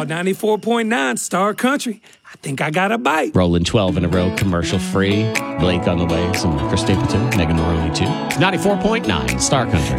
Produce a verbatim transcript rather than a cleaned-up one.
ninety-four point nine Star Country. I think I got a bite. Rolling twelve in a row, commercial free. Blake on the way, some Chris Stapleton, Megan Morley too. ninety-four point nine Star Country.